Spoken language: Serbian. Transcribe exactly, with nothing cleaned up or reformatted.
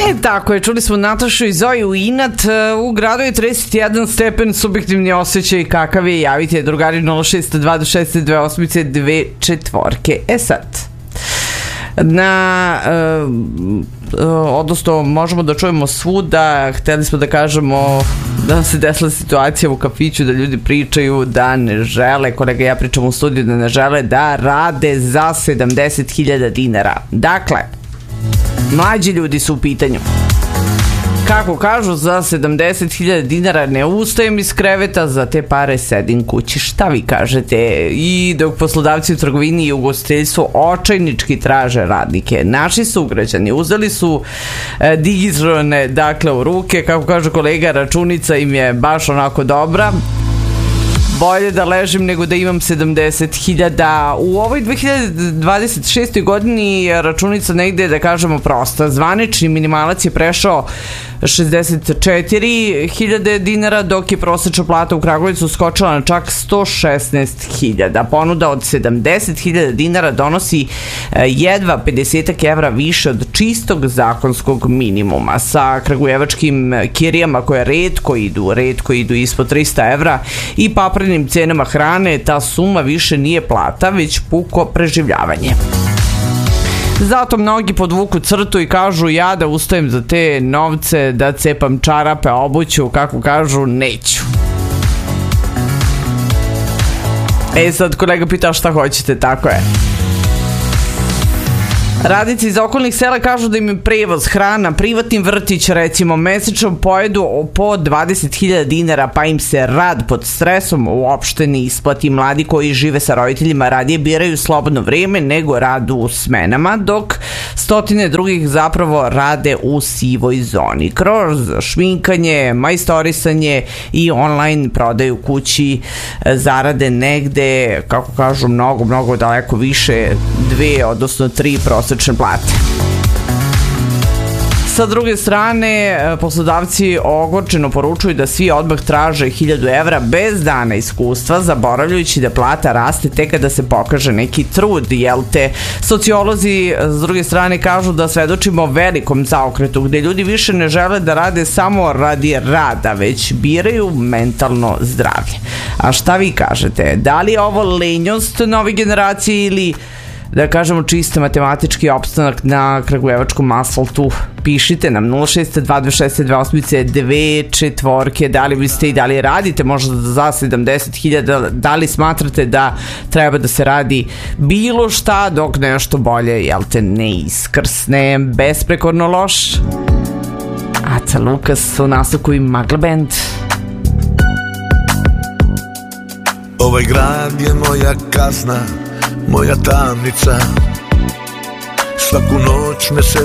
E, tako je, čuli smo Natašu i Zoju Inat. U gradu je trideset jedan stepen, subjektivni osjećaj kakav je, javite drugari nula šest dva šest dve osam dve četvorke. E sad, na uh, odnosno možemo da čujemo svuda, hteli smo da kažemo da se desila situacija u kafiću, da ljudi pričaju da ne žele, kolega ja pričam u studiju, da ne žele da rade za sedamdeset hiljada dinara. Dakle, mlađi ljudi su u pitanju. Kako kažu, za sedamdeset hiljada dinara ne ustajem iz kreveta, za te pare sedim kući. Šta vi kažete? I dok poslodavci u trgovini i ugostiteljstvu očajnički traže radnike, naši sugrađani uzeli su e, digitron, dakle, u ruke, kako kaže kolega, računica im je baš onako dobra. Bolje da ležim nego da imam sedamdeset hiljada. U ovoj dve hiljade dvadeset šestoj godini računica negde, da kažemo, prosta. Zvanični minimalac je prešao šezdeset četiri hiljade dinara, dok je prosečna plata u Kragujevcu skočila na čak sto šesnaest hiljada. Ponuda od sedamdeset hiljada dinara donosi jedva pedeset evra više od čistog zakonskog minimuma. Sa kragujevačkim kirijama koje retko idu, retko idu ispod trista evra i paprenim cenama hrane, ta suma više nije plata, već puko preživljavanje. Zato mnogi podvuku crtu i kažu, ja da ustajem za te novce, da cepam čarape, obuću, kako kažu, neću. E sad kolega pita šta hoćete, tako je. Radnici iz okolnih sela kažu da im je prevoz, hrana, privatni vrtić recimo mesečno pojedu po dvadeset hiljada dinara, pa im se rad pod stresom uopšte ne isplati. Mladi koji žive sa roditeljima radije biraju slobodno vrijeme nego rad u smenama, dok stotine drugih zapravo rade u sivoj zoni. Kroz šminkanje, majstorisanje i online prodaju kući zarade negde, kako kažu, mnogo, mnogo daleko više, dve, odnosno tri prosečne plate. Sa druge strane, poslodavci ogorčeno poručuju da svi odmah traže hiljadu evra bez dana iskustva, zaboravljajući da plata raste tek kada se pokaže neki trud, jel te? Sociolozi s druge strane kažu da svedočimo velikom zaokretu, gde ljudi više ne žele da rade samo radi rada, već biraju mentalno zdravlje. A šta vi kažete? Da li je ovo lenjost nove generacije ili, da kažemo, čisto matematički opstanak na kragujevačkom asfaltu? Pišite nam nula šest dva šest dve osam dve četvorke. Da li biste i da li radite možda za sedamdeset hiljada, da li smatrate da treba da se radi bilo šta dok nešto bolje, jel te, ne iskrsne? Besprekorno loš. Aca Lukas u nastavku i Magla Band. Ovaj grad je moja kazna, moja tamnica, svaku noć me se